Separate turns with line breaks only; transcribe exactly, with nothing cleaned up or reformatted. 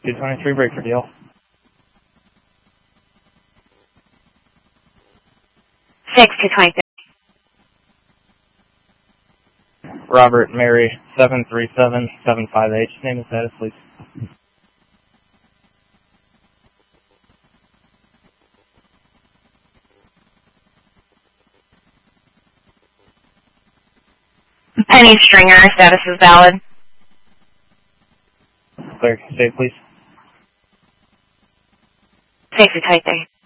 two twenty-three, break for deal.
six two twenty-three.
Robert Mary seven three seven seven five eight. Name and status, please.
Penny Stringer, status is valid.
Clear, state, please.
six two twenty-three.